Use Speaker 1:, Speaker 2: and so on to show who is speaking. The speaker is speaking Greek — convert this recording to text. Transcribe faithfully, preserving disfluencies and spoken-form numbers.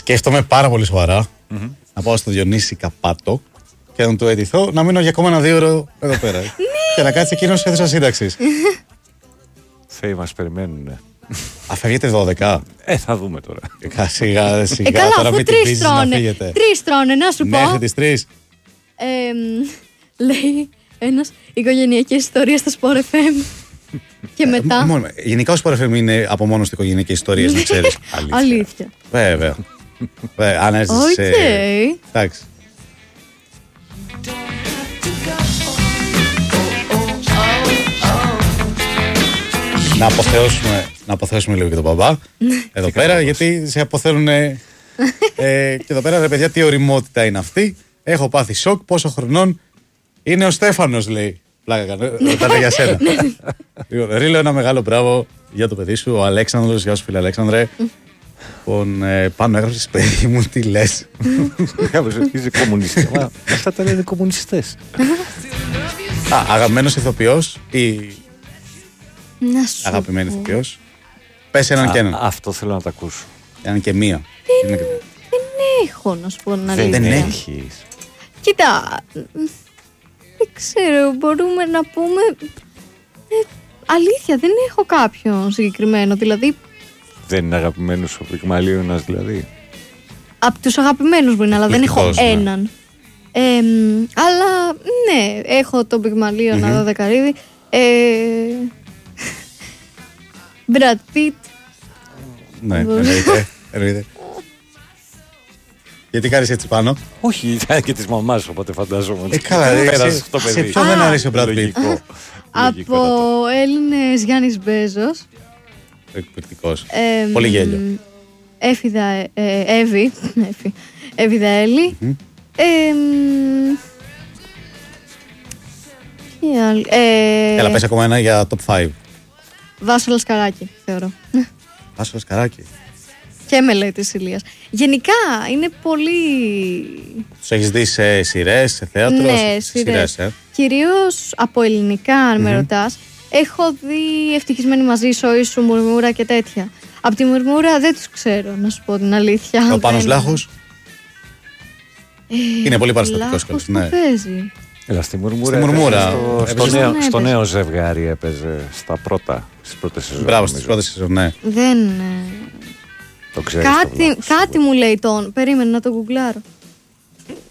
Speaker 1: Σκέφτομαι πάρα πολύ σοβαρά mm-hmm. να πάω στο Διονύση Καπάτο και να του αιτηθώ να μείνω για ακόμα ένα δύο ώρο εδώ πέρα. Και να κάτσει εκείνο σε αίθουσα σύνταξης.
Speaker 2: Θεοί μας περιμένουν.
Speaker 1: Αφεύγετε δώδεκα.
Speaker 2: Ε, θα δούμε τώρα.
Speaker 1: Σιγά, σιγά.
Speaker 3: Ε, καλά,
Speaker 1: τώρα
Speaker 3: αφού τρεις τρώνε. Τρεις τρώνε, να σου πω.
Speaker 1: Μέχρι τις τρεις.
Speaker 3: Ε, λέει ένας οικογενειακές ιστορίες στο Sport εφ εμ. Και μετά.
Speaker 1: Ε, μόνο, γενικά ο Sport εφ εμ είναι από μόνο του οικογενειακές ιστορίες, να ξέρεις.
Speaker 3: Αλήθεια. Αλήθεια.
Speaker 1: Βέβαια. Βέβαια. Αν έζησες.
Speaker 3: Οκ. Okay.
Speaker 1: Εντάξει. Να αποθεώσουμε, να αποθεώσουμε λίγο και τον μπαμπά εδώ πέρα, γιατί σε αποθέουν. Ε, και εδώ πέρα, ρε παιδιά, τι ωριμότητα είναι αυτή. Έχω πάθει σοκ. Πόσο χρονών είναι ο Στέφανος, λέει. Πλάκα κάνω. Ρωτάτε για σένα. Ρίλο, ένα μεγάλο μπράβο για το παιδί σου, ο Αλέξανδρος. Γεια σου, φίλε Αλέξανδρε. Λοιπόν, ε, πάνω έγραψες, παιδί μου, τι λες.
Speaker 2: Έγραψες, είσαι κομμουνιστής. Αυτά τα λένε κομμουνιστές.
Speaker 1: Α, αγαπημένος ηθοποιός ή
Speaker 3: να σου
Speaker 1: αγαπημένη ηθοποιός. Πες έναν και έναν.
Speaker 2: Αυτό θέλω να το ακούσω.
Speaker 1: Έναν και μία.
Speaker 3: Δεν, δεν έχω, να σου πω να
Speaker 1: δεν, δεν έχεις.
Speaker 3: Κοίτα, δεν ξέρω, μπορούμε να πούμε. Ε, αλήθεια, δεν έχω κάποιον συγκεκριμένο. Δηλαδή.
Speaker 2: Δεν είναι αγαπημένος ο Πυγμαλίωνας, δηλαδή.
Speaker 3: Από τους αγαπημένους μπορεί να είναι, αλλά δεν έχω ναι. έναν. Ε, αλλά ναι, έχω τον Πυγμαλίωνα, mm-hmm. το Δεκαρίδη. Ε, Brad Pitt.
Speaker 1: Ναι, εννοείται, εννοείται. Γιατί κάνεις έτσι πάνω?
Speaker 2: Όχι, ήταν και της μαμάς, οπότε φαντάζομαι.
Speaker 1: Ε, καλά, πέρασε το παιδί. Σε ποιον δεν αρέσει ο Brad Pitt?
Speaker 3: Από Έλληνες, Γιάννης Μπέζος.
Speaker 1: Εκπληκτικός. Πολύ γέλιο.
Speaker 3: Έφηδα, Εύη, Εύη Δαέλη.
Speaker 1: Έλα, πες ακόμα ένα για top πέντε.
Speaker 3: Βάσο Λασκαράκη, θεωρώ.
Speaker 1: Βάσο Λασκαράκη.
Speaker 3: Και Μελέτης Ηλίας. Γενικά είναι πολύ.
Speaker 1: Τους έχεις δει σε σειρές, σε θέατρο?
Speaker 3: Ναι, σε σειρές. Ε? Κυρίως από ελληνικά, αν mm-hmm. με ρωτάς. Έχω δει Ευτυχισμένοι μαζί, Σόι σου, Μουρμούρα και τέτοια. Από τη Μουρμούρα δεν τους ξέρω, να σου πω την αλήθεια.
Speaker 1: Ο Πάνος Λάχος. Ε, είναι πολύ παραστατικός καλός.
Speaker 3: Ναι. Παίζει.
Speaker 2: Έλα, στη Μουρμούρα.
Speaker 1: Στη Μουρμούρα.
Speaker 2: Στο, στο, στο, νέο, στο νέο ζευγάρι έπαιζε στα πρώτα, στις πρώτες σεζόν.
Speaker 1: Μπράβο, στις πρώτες σεζόν, ναι.
Speaker 3: Δεν.
Speaker 2: Το ξέρεις,
Speaker 3: κάτι,
Speaker 2: το κάτι
Speaker 3: μου λέει τον. Περίμενε να το γκουγκλάρω.